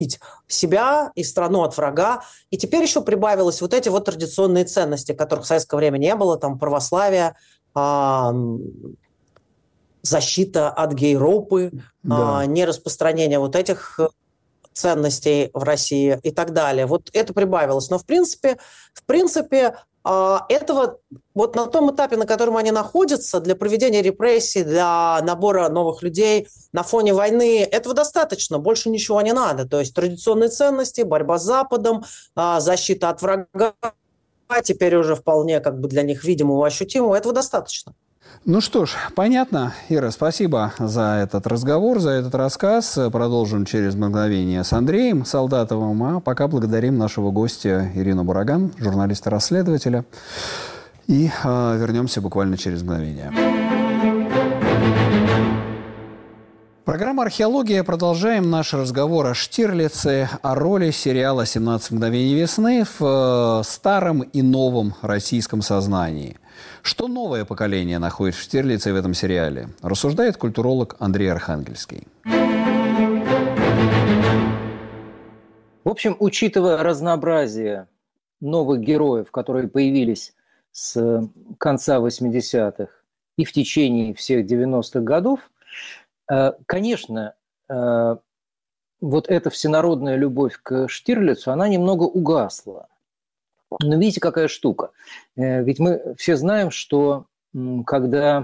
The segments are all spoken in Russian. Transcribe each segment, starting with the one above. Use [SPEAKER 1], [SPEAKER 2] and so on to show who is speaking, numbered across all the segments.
[SPEAKER 1] себя и страну от врага. И теперь еще прибавилось вот эти вот традиционные ценности, которых в советское время не было, там православие, защита от гей-ропы,
[SPEAKER 2] Да.
[SPEAKER 1] нераспространение вот этих ценностей в России и так далее. Вот это прибавилось. Но в принципе, этого вот на том этапе, на котором они находятся, для проведения репрессий, для набора новых людей на фоне войны, этого достаточно, больше ничего не надо. То есть традиционные ценности, борьба с Западом, защита от врага, теперь уже вполне как бы для них видимого, ощутимого, этого достаточно.
[SPEAKER 2] Ну что ж, понятно. Ира, спасибо за этот разговор, за этот рассказ. Продолжим через мгновение с Андреем Солдатовым. А пока благодарим нашего гостя Ирину Бураган, журналиста-расследователя. И вернемся буквально через мгновение. Программа «Археология». Продолжаем наш разговор о Штирлице, о роли сериала «17 мгновений весны» в старом и новом российском сознании. Что новое поколение находит в Штирлице в этом сериале, рассуждает культуролог Андрей Архангельский.
[SPEAKER 3] В общем, учитывая разнообразие новых героев, которые появились с конца 80-х и в течение всех 90-х годов, конечно, вот эта всенародная любовь к Штирлицу, она немного угасла. Но видите, какая штука. Ведь мы все знаем, что когда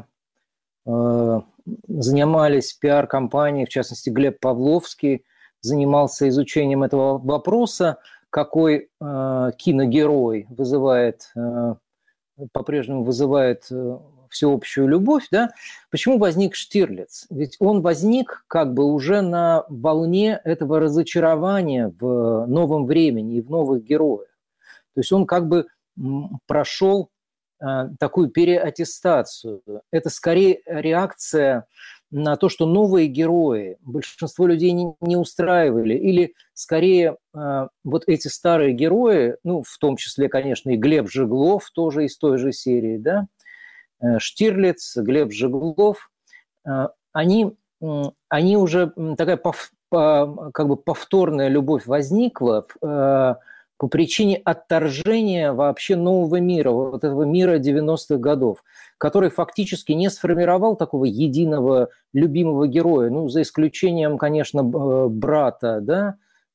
[SPEAKER 3] занимались пиар-компанией, в частности, Глеб Павловский занимался изучением этого вопроса, какой киногерой по-прежнему вызывает всеобщую любовь, да? Почему возник Штирлиц? Ведь он возник как бы уже на волне этого разочарования в новом времени и в новых героях. То есть он как бы прошел такую переаттестацию. Это скорее реакция на то, что новые герои большинство людей не устраивали. Или скорее вот эти старые герои, ну, в том числе, конечно, и Глеб Жеглов, тоже из той же серии, да, Штирлиц, Глеб Жеглов, они уже такая как бы повторная любовь возникла по причине отторжения вообще нового мира, вот этого мира 90-х годов, который фактически не сформировал такого единого любимого героя, ну, за исключением, конечно, брата, да,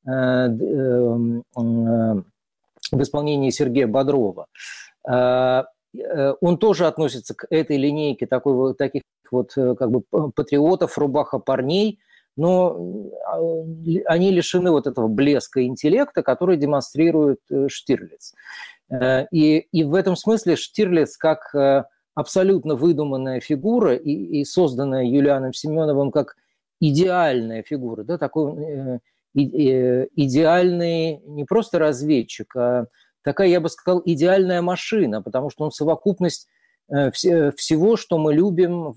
[SPEAKER 3] в исполнении Сергея Бодрова. Он тоже относится к этой линейке таких вот как бы патриотов, рубаха-парней, но они лишены вот этого блеска интеллекта, который демонстрирует Штирлиц. И в этом смысле Штирлиц как абсолютно выдуманная фигура и созданная Юлианом Семеновым как идеальная фигура, да, такой идеальный не просто разведчик, а такая, я бы сказал, идеальная машина, потому что он совокупность всего, что мы любим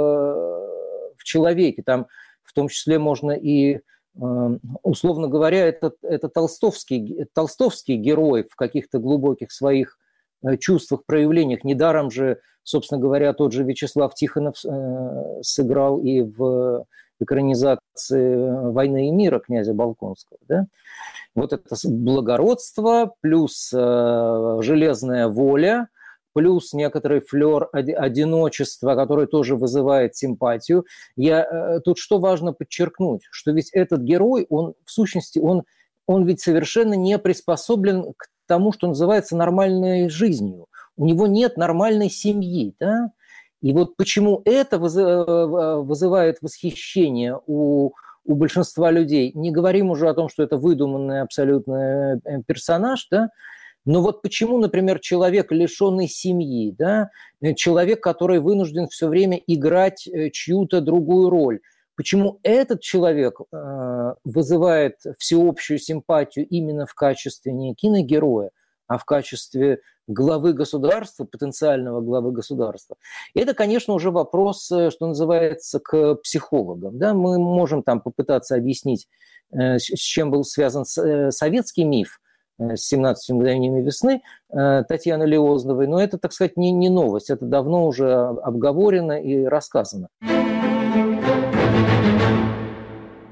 [SPEAKER 3] в человеке. Там в том числе можно и, условно говоря, это толстовский герой в каких-то глубоких своих чувствах, проявлениях. Недаром же, собственно говоря, тот же Вячеслав Тихонов сыграл и в экранизации «Войны и мира» князя Болконского. Да? Вот это благородство плюс железная воля, плюс некоторый флер одиночества, который тоже вызывает симпатию. Тут что важно подчеркнуть, что ведь этот герой, он в сущности, он ведь совершенно не приспособлен к тому, что называется нормальной жизнью. У него нет нормальной семьи, да? И вот почему это вызывает восхищение у большинства людей. Не говорим уже о том, что это выдуманный абсолютно персонаж, да? Но вот почему, например, человек, лишенный семьи, да, человек, который вынужден все время играть чью-то другую роль, почему этот человек вызывает всеобщую симпатию именно в качестве не киногероя, а в качестве главы государства, потенциального главы государства. И это, конечно, уже вопрос, что называется, к психологам. Да? Мы можем там попытаться объяснить, с чем был связан советский миф с 17 мгновениями весны Татьяны Леозновой, но это, так сказать, не новость, это давно уже обговорено и рассказано.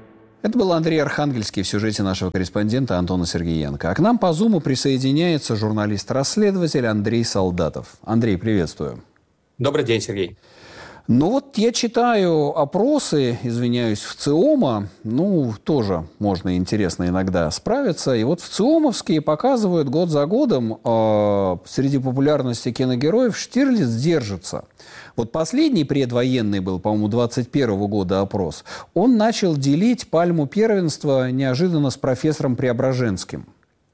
[SPEAKER 2] Это был Андрей Архангельский в сюжете нашего корреспондента Антона Сергеенко. А к нам по Зуму присоединяется журналист-расследователь Андрей Солдатов. Андрей, приветствую.
[SPEAKER 4] Добрый день, Сергей.
[SPEAKER 2] Ну вот я читаю опросы, извиняюсь, ВЦИОМа, тоже можно интересно иногда справиться. И вот ВЦИОМовские показывают год за годом среди популярности киногероев Штирлиц держится. Вот последний предвоенный был, по-моему, 21 года опрос. Он начал делить пальму первенства неожиданно с профессором Преображенским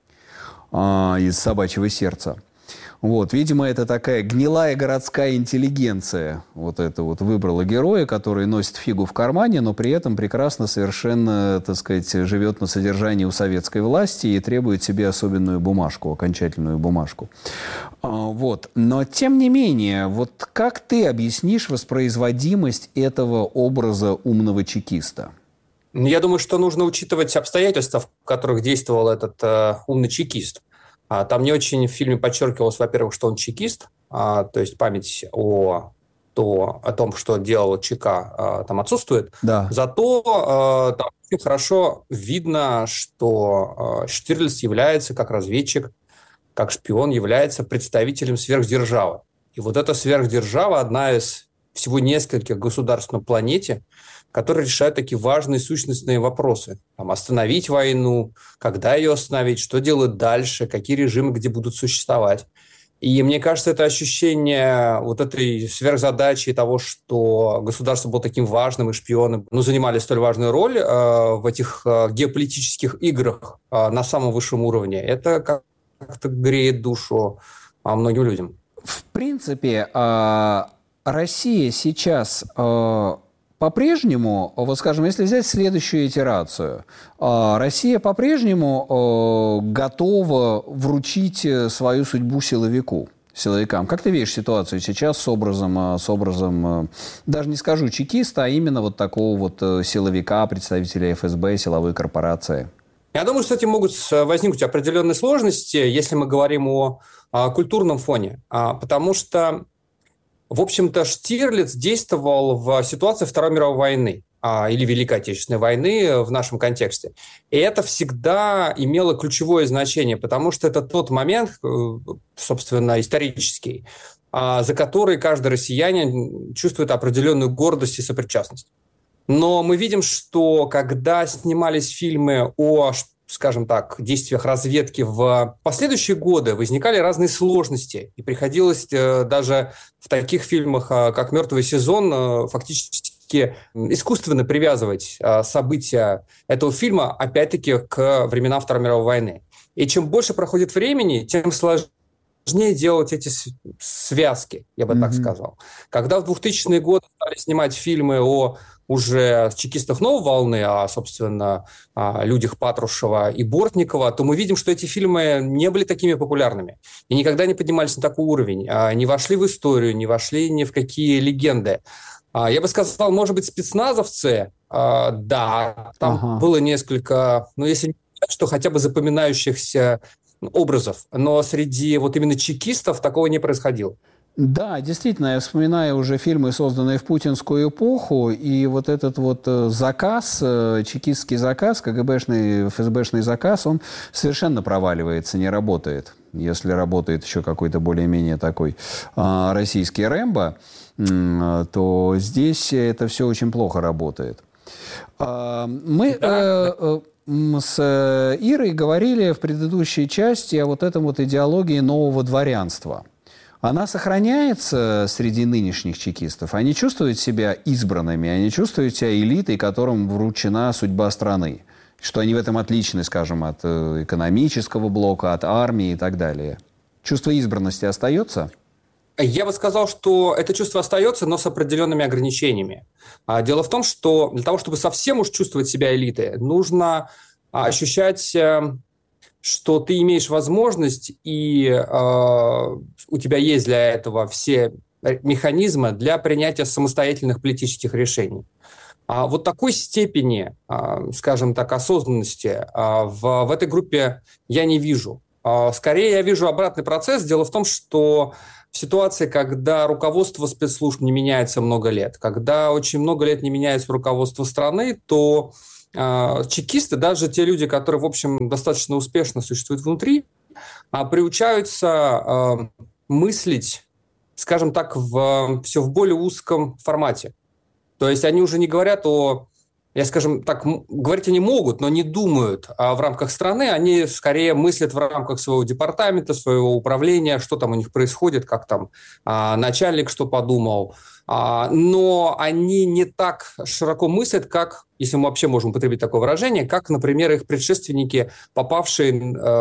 [SPEAKER 2] из «Собачьего сердца». Вот, видимо, это такая гнилая городская интеллигенция выбрала героя, который носит фигу в кармане, но при этом прекрасно совершенно, живет на содержании у советской власти и требует себе особенную бумажку, окончательную бумажку. Но, тем не менее, как ты объяснишь воспроизводимость этого образа умного чекиста?
[SPEAKER 4] Я думаю, что нужно учитывать обстоятельства, в которых действовал этот умный чекист. Там не очень в фильме подчеркивалось, во-первых, что он чекист, то есть память о том, что делал ЧК, там отсутствует.
[SPEAKER 2] Да.
[SPEAKER 4] Зато там очень хорошо видно, что Штирлиц является, как разведчик, как шпион, является представителем сверхдержавы. И вот эта сверхдержава одна из всего нескольких государств на планете, которые решают такие важные сущностные вопросы. Остановить войну, когда ее остановить, что делать дальше, какие режимы где будут существовать. И мне кажется, это ощущение этой сверхзадачи того, что государство было таким важным, и шпионы занимали столь важную роль в этих геополитических играх на самом высшем уровне, это как-то греет душу многим людям.
[SPEAKER 2] В принципе, Россия сейчас... По-прежнему, если взять следующую итерацию, Россия по-прежнему готова вручить свою судьбу силовикам. Как ты видишь ситуацию сейчас с образом, даже не скажу чекиста, а именно такого силовика, представителя ФСБ, силовой корпорации?
[SPEAKER 4] Я думаю, что с этим могут возникнуть определенные сложности, если мы говорим о культурном фоне, потому что в общем-то, Штирлиц действовал в ситуации Второй мировой войны или Великой Отечественной войны в нашем контексте. И это всегда имело ключевое значение, потому что это тот момент, собственно, исторический, за который каждый россиянин чувствует определенную гордость и сопричастность. Но мы видим, что когда снимались фильмы о, скажем так, действиях разведки в последующие годы, возникали разные сложности. И приходилось даже в таких фильмах, как «Мертвый сезон», фактически искусственно привязывать события этого фильма, опять-таки, к временам Второй мировой войны. И чем больше проходит времени, тем сложнее делать эти связки, я бы так сказал. Когда в 2000-е годы стали снимать фильмы о уже чекистах новой волны, собственно, людях Патрушева и Бортникова, то мы видим, что эти фильмы не были такими популярными и никогда не поднимались на такой уровень, не вошли в историю, не вошли ни в какие легенды. Я бы сказал, может быть, спецназовцы, да, там было несколько, если не сказать, что хотя бы запоминающихся образов, но среди именно чекистов такого не происходило.
[SPEAKER 2] Да, действительно, я вспоминаю уже фильмы, созданные в путинскую эпоху, и этот заказ, чекистский заказ, КГБшный, ФСБшный заказ, он совершенно проваливается, не работает. Если работает еще какой-то более-менее такой российский Рэмбо, то здесь это все очень плохо работает. Мы с Ирой говорили в предыдущей части о этом идеологии нового дворянства. Она сохраняется среди нынешних чекистов? Они чувствуют себя избранными, они чувствуют себя элитой, которым вручена судьба страны? Что они в этом отличны, скажем, от экономического блока, от армии и так далее? Чувство избранности остается?
[SPEAKER 4] Я бы сказал, что это чувство остается, но с определенными ограничениями. Дело в том, что для того, чтобы совсем уж чувствовать себя элитой, нужно ощущать, что ты имеешь возможность, и у тебя есть для этого все механизмы для принятия самостоятельных политических решений. Такой степени, скажем так, осознанности в этой группе я не вижу. Скорее, я вижу обратный процесс. Дело в том, что в ситуации, когда руководство спецслужб не меняется много лет, когда очень много лет не меняется руководство страны, то чекисты, даже те люди, которые, в общем, достаточно успешно существуют внутри, приучаются мыслить, скажем так, все в более узком формате. То есть они уже не говорят скажем так, говорить они могут, но не думают в рамках страны, они скорее мыслят в рамках своего департамента, своего управления, что там у них происходит, как там начальник что подумал. Но они не так широко мыслят, как, если мы вообще можем употребить такое выражение, как, например, их предшественники, попавшие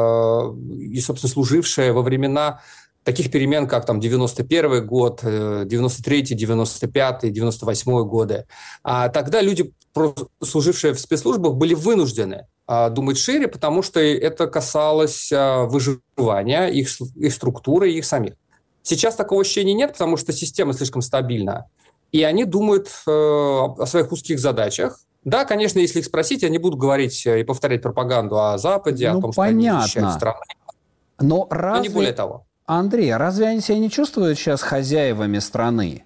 [SPEAKER 4] и, собственно, служившие во времена таких перемен, как там 91 год, 93-й, 95-й, 98-й годы. Тогда люди, служившие в спецслужбах, были вынуждены думать шире, потому что это касалось выживания, их структуры, их самих. Сейчас такого ощущения нет, потому что система слишком стабильна, и они думают о своих узких задачах. Да, конечно, если их спросить, они будут говорить и повторять пропаганду о Западе, о том, что они защищают страну.
[SPEAKER 2] Но
[SPEAKER 4] не более того.
[SPEAKER 2] Андрей, разве они себя не чувствуют сейчас хозяевами страны?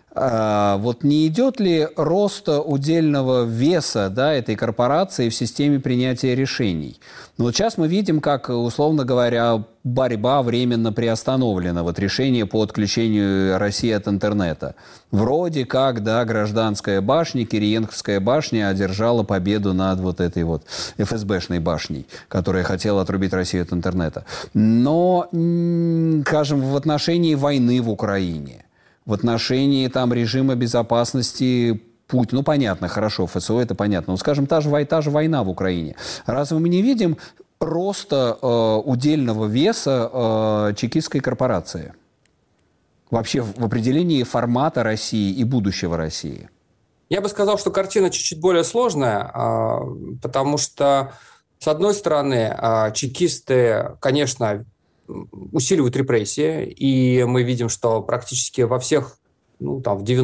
[SPEAKER 2] Вот не идет ли рост удельного веса, да, этой корпорации в системе принятия решений? Но вот сейчас мы видим, как, условно говоря, борьба временно приостановлена. Вот решение по отключению России от интернета. Вроде как, да, гражданская башня, Кириенковская башня одержала победу над вот этой вот ФСБшной башней, которая хотела отрубить Россию от интернета. Но, скажем, в отношении войны в Украине, в отношении там режима безопасности Путина, ну, понятно, хорошо, ФСО, это понятно, но, скажем, та же война в Украине. Разве мы не видим роста удельного веса чекистской корпорации? Вообще в определении формата России и будущего России?
[SPEAKER 4] Я бы сказал, что картина чуть-чуть более сложная, потому что, с одной стороны, чекисты, конечно, усиливают репрессии, и мы видим, что практически во всех, в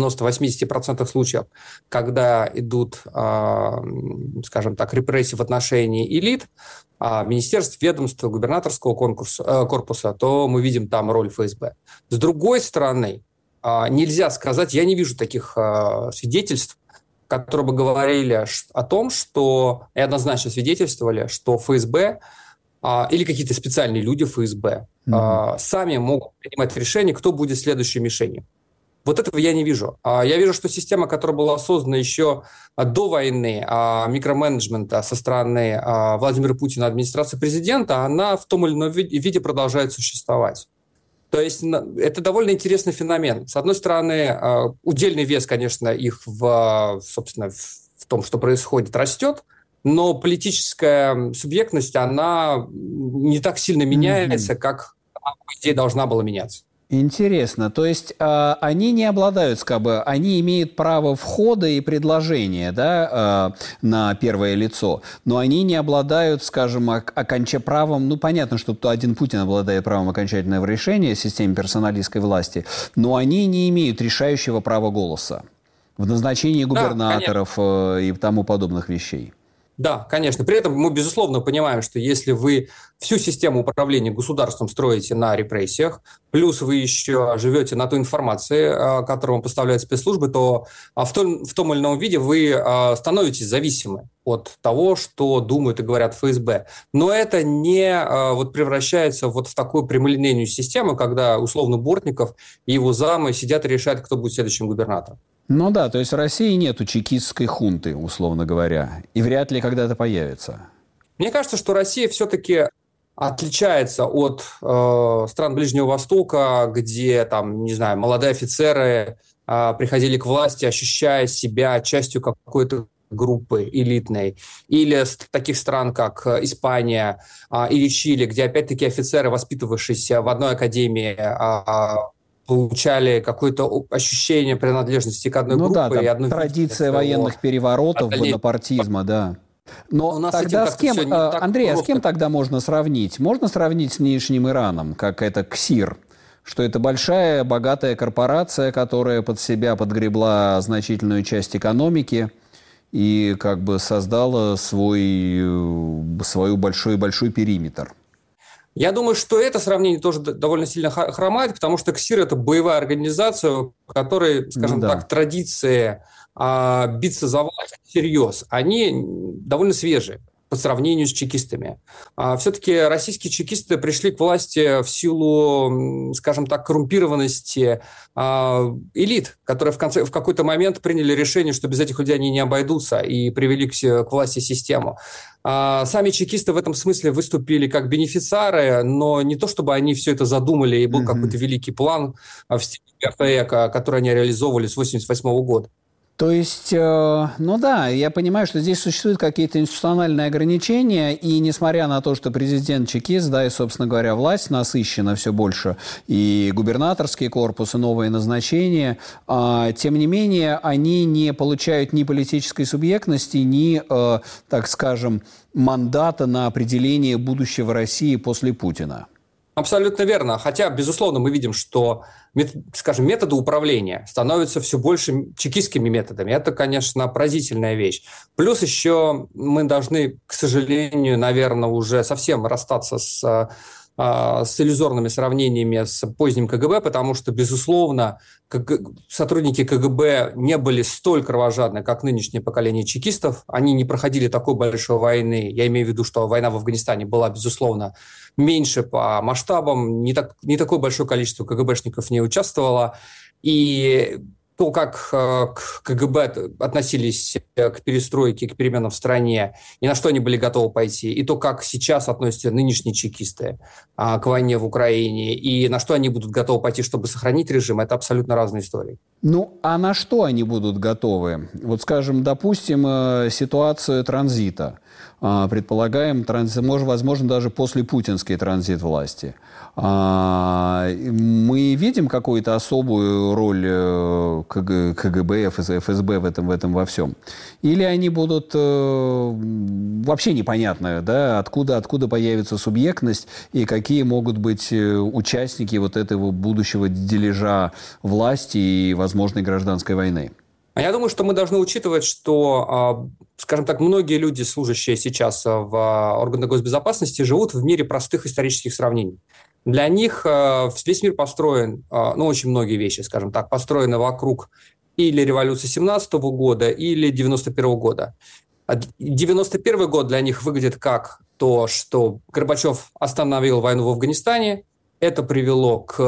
[SPEAKER 4] 90-80% случаев, когда идут, скажем так, репрессии в отношении элит, министерств, ведомств, губернаторского корпуса, то мы видим там роль ФСБ. С другой стороны, нельзя сказать, я не вижу таких свидетельств, которые бы говорили о том, что, и однозначно свидетельствовали, что ФСБ или какие-то специальные люди ФСБ сами могут принимать решение, кто будет следующей мишенью. Вот этого я не вижу. Я вижу, что система, которая была создана еще до войны, микроменеджмента со стороны Владимира Путина, администрации президента, она в том или ином виде продолжает существовать. То есть это довольно интересный феномен. С одной стороны, удельный вес, конечно, их в том, что происходит, растет, но политическая субъектность, она не так сильно меняется, как, по идее, должна была меняться.
[SPEAKER 2] Интересно. То есть они не обладают, они имеют право входа и предложения, да, на первое лицо, но они не обладают, скажем, правом, понятно, что один Путин обладает правом окончательного решения в системе персоналистской власти, но они не имеют решающего права голоса в назначении губернаторов и тому подобных вещей.
[SPEAKER 4] Да, конечно. При этом мы, безусловно, понимаем, что если вы всю систему управления государством строите на репрессиях, плюс вы еще живете на той информации, которую вам поставляют спецслужбы, то в том или ином виде вы становитесь зависимы от того, что думают и говорят ФСБ. Но это не превращается в такую прямолинейную систему, когда условно Бортников и его замы сидят и решают, кто будет следующим губернатором.
[SPEAKER 2] Ну да, то есть в России нету чекистской хунты, условно говоря, и вряд ли когда-то появится.
[SPEAKER 4] Мне кажется, что Россия все-таки отличается от стран Ближнего Востока, где, молодые офицеры приходили к власти, ощущая себя частью какой-то группы элитной, или таких стран, как Испания или Чили, где, опять-таки, офицеры, воспитывавшиеся в одной академии, получали какое-то ощущение принадлежности к одной группе.
[SPEAKER 2] Да, там традиция военных переворотов, бонапартизма, да. Но тогда с кем, Андрей, а с кем тогда можно сравнить? Можно сравнить с нынешним Ираном, как это КСИР, что это большая, богатая корпорация, которая под себя подгребла значительную часть экономики и создала свой большой периметр.
[SPEAKER 4] Я думаю, что это сравнение тоже довольно сильно хромает, потому что КСИР – это боевая организация, в которой, скажем так, традиции биться за власть всерьез, они довольно свежие по сравнению с чекистами. Все-таки российские чекисты пришли к власти в силу, скажем так, коррумпированности элит, которые в какой-то момент приняли решение, что без этих людей они не обойдутся, и привели к власти систему. Сами чекисты в этом смысле выступили как бенефициары, но не то, чтобы они все это задумали, и был какой-то великий план в стиле ГФЭ, который они реализовывали с 1988 года.
[SPEAKER 2] То есть, ну да, я понимаю, что здесь существуют какие-то институциональные ограничения, и несмотря на то, что президент чекист, да, и, собственно говоря, власть насыщена все больше, и губернаторский корпус, и новые назначения, тем не менее, они не получают ни политической субъектности, ни, так скажем, мандата на определение будущего России после Путина.
[SPEAKER 4] Абсолютно верно. Хотя, безусловно, мы видим, что, скажем, методы управления становятся все больше чекистскими методами. Это, конечно, поразительная вещь. Плюс еще мы должны, к сожалению, наверное, уже совсем расстаться с иллюзорными сравнениями с поздним КГБ, потому что, безусловно, сотрудники КГБ не были столь кровожадны, как нынешнее поколение чекистов. Они не проходили такой большой войны. Я имею в виду, что война в Афганистане была, безусловно, меньше по масштабам. Не такое большое количество КГБшников не участвовало. И то, как к КГБ относились к перестройке, к переменам в стране, и на что они были готовы пойти, и то, как сейчас относятся нынешние чекисты к войне в Украине, и на что они будут готовы пойти, чтобы сохранить режим, это абсолютно разные истории.
[SPEAKER 2] Ну, а на что они будут готовы? Вот, скажем, допустим, ситуацию транзита. Предполагаем, возможно, даже послепутинский транзит власти. Мы видим какую-то особую роль КГБ, ФСБ в этом во всем? Или они будут вообще непонятно, да, откуда появится субъектность и какие могут быть участники вот этого будущего дележа власти и возможной гражданской войны?
[SPEAKER 4] Я думаю, что мы должны учитывать, что, скажем так, многие люди, служащие сейчас в органах госбезопасности, живут в мире простых исторических сравнений. Для них весь мир построен, очень многие вещи, скажем так, построены вокруг или революции 1917 года, или 1991 года. 1991 год для них выглядит как то, что Горбачев остановил войну в Афганистане, это привело к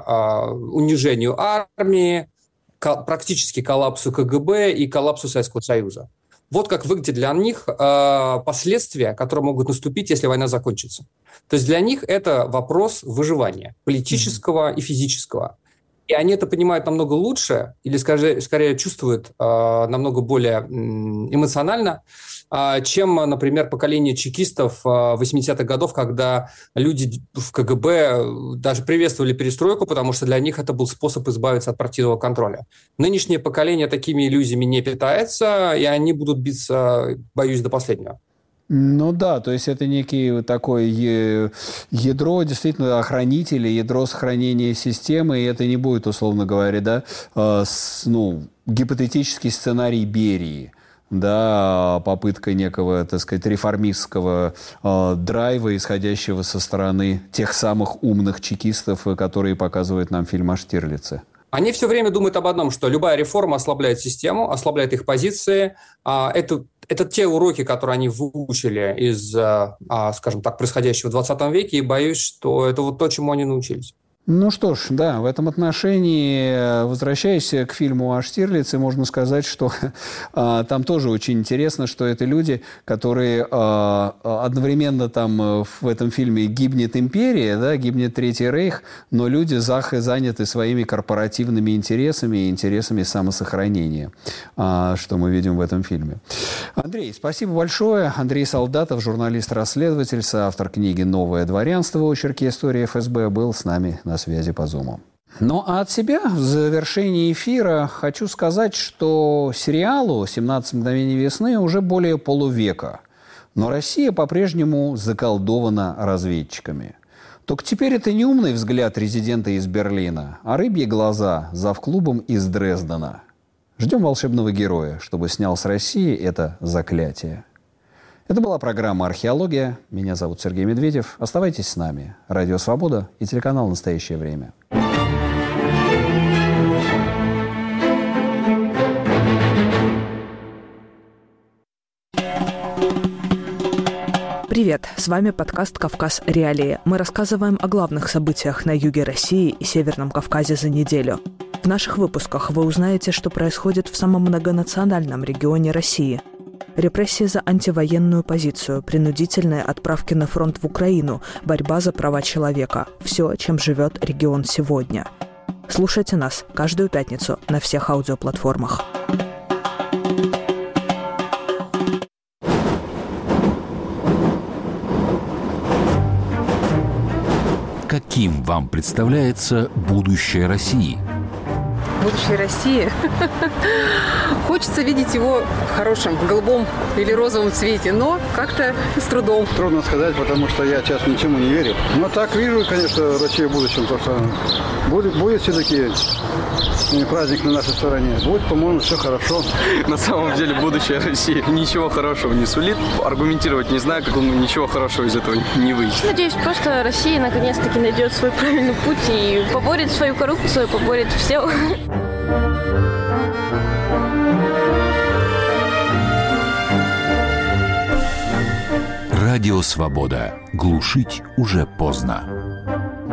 [SPEAKER 4] унижению армии, практически коллапсу КГБ и коллапсу Советского Союза. Вот как выглядят для них последствия, которые могут наступить, если война закончится. То есть для них это вопрос выживания, политического и физического. И они это понимают намного лучше, или скорее чувствуют намного более эмоционально, чем, например, поколение чекистов 80-х годов, когда люди в КГБ даже приветствовали перестройку, потому что для них это был способ избавиться от партийного контроля. Нынешнее поколение такими иллюзиями не питается, и они будут биться, боюсь, до последнего.
[SPEAKER 2] Ну да, то есть это некий такое ядро, действительно, охранители, ядро сохранения системы, и это не будет, условно говоря, да, гипотетический сценарий Берии. Да, попытка некого, так сказать, реформистского драйва, исходящего со стороны тех самых умных чекистов, которые показывают нам фильм о Штирлице.
[SPEAKER 4] Они все время думают об одном, что любая реформа ослабляет систему, ослабляет их позиции. Это те уроки, которые они выучили из, скажем так, происходящего в 20 веке, и боюсь, что это вот то, чему они научились.
[SPEAKER 2] Ну что ж, да, в этом отношении, возвращаясь к фильму о Штирлице, можно сказать, что там тоже очень интересно, что это люди, которые одновременно там в этом фильме гибнет империя, да, гибнет Третий Рейх, но люди заняты своими корпоративными интересами и интересами самосохранения, что мы видим в этом фильме. Андрей, спасибо большое. Андрей Солдатов, журналист-расследователь, соавтор книги «Новое дворянство. Очерки истории ФСБ», был с нами на связи по Зуму. Ну, а от себя в завершении эфира хочу сказать, что сериалу «17 мгновений весны» уже более полувека. Но Россия по-прежнему заколдована разведчиками. Только теперь это не умный взгляд резидента из Берлина, а рыбьи глаза завклубом из Дрездена. Ждем волшебного героя, чтобы снял с России это заклятие. Это была программа «Археология». Меня зовут Сергей Медведев. Оставайтесь с нами. Радио «Свобода» и телеканал «Настоящее время».
[SPEAKER 5] Привет! С вами подкаст «Кавказ. Реалии». Мы рассказываем о главных событиях на юге России и Северном Кавказе за неделю. В наших выпусках вы узнаете, что происходит в самом многонациональном регионе России. Репрессии за антивоенную позицию, принудительные отправки на фронт в Украину, борьба за права человека – все, чем живет регион сегодня. Слушайте нас каждую пятницу на всех аудиоплатформах.
[SPEAKER 6] Каким вам представляется будущее России?
[SPEAKER 7] Будущее России. Хочется видеть его в хорошем, голубом или розовом цвете, но как-то с трудом.
[SPEAKER 8] Трудно сказать, потому что я сейчас ничему не верю. Но так вижу, конечно, Россию в будущем, то что будет все-таки праздник на нашей стороне. Будет, по-моему, все хорошо.
[SPEAKER 9] На самом деле будущее России ничего хорошего не сулит. Аргументировать не знаю, как ничего хорошего из этого не выйдет.
[SPEAKER 10] Надеюсь, просто Россия наконец-таки найдет свой правильный путь и поборет свою коррупцию, поборет все.
[SPEAKER 6] Радио «Свобода». Глушить уже поздно.